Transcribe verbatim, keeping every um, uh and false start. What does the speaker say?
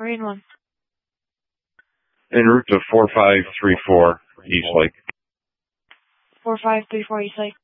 Marine one. En route to four five three four, East Lake. four five three four East Lake.